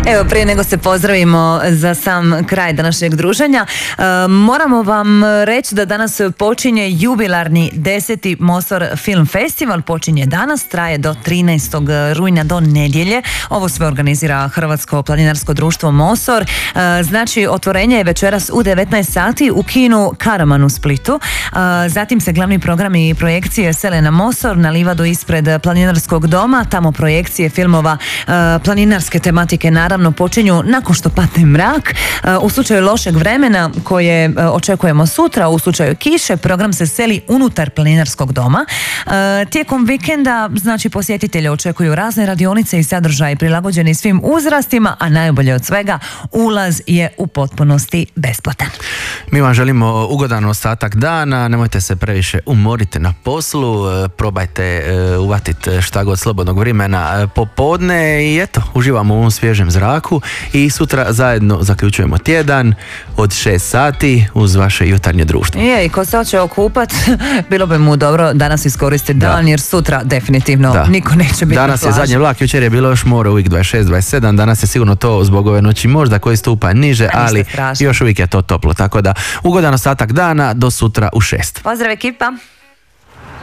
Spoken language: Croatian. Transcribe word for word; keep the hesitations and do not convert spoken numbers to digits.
Evo, prije nego se pozdravimo za sam kraj današnjeg druženja, e, moramo vam reći da danas počinje jubilarni deseti Mosor Film Festival. Počinje danas, traje do trinaestog rujna, do nedjelje. Ovo sve organizira Hrvatsko planinarsko društvo Mosor. E, znači, otvorenje je večeras u devetnaest sati u kinu Karaman u Splitu. E, zatim se glavni programi i projekcije sele na Mosor, na livadu ispred planinarskog doma. Tamo projekcije filmova e, planinarske tematike naravno počinju nakon što padne mrak. U slučaju lošeg vremena koje očekujemo sutra, u slučaju kiše, program se seli unutar planinarskog doma. Tijekom vikenda, znači, posjetitelje očekuju razne radionice i sadržaji prilagođeni svim uzrastima, a najbolje od svega, ulaz je u potpunosti besplatan. Mi vam želimo ugodan ostatak dana, nemojte se previše umoriti na poslu, probajte uvatiti šta god slobodnog vremena popodne i eto, uživamo u ovom svježem zraku i sutra zajedno zaključujemo tjedan od šest sati uz vaše jutarnje društvo. Je, i ko se hoće okupat, bilo bi mu dobro danas iskoristiti dan, jer sutra definitivno da. Niko neće biti danas na plaži. Je zadnji vlak, jučer je bilo još more, uvijek dvadeset šest dvadeset sedam, danas je sigurno to zbog ove noći možda koji stupa niže, ali strašno. Još uvijek je to toplo, tako da ugodan ostatak dana do sutra u šest. Pozdrav ekipa!